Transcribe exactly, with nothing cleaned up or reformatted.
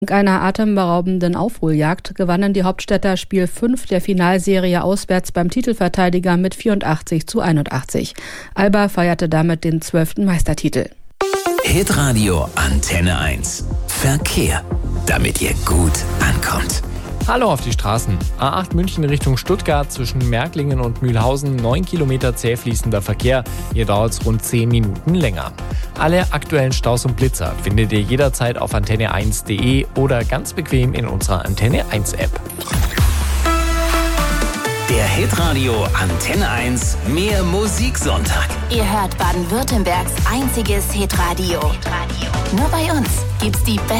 Nach einer atemberaubenden Aufholjagd gewannen die Hauptstädter Spiel fünf der Finalserie auswärts beim Titelverteidiger mit vierundachtzig zu einundachtzig. Alba feierte damit den zwölften Meistertitel. Hitradio Antenne eins. Verkehr, damit ihr gut ankommt. Hallo auf die Straßen. A acht München Richtung Stuttgart zwischen Märklingen und Mühlhausen, neun Kilometer zäh fließender Verkehr. Hier dauert es rund zehn Minuten länger. Alle aktuellen Staus und Blitzer findet ihr jederzeit auf antenne eins punkt de oder ganz bequem in unserer Antenne eins App. Der Hitradio Antenne eins Mehr Musiksonntag. Ihr hört Baden-Württembergs einziges Hitradio. Hitradio. Nur bei uns gibt's die besten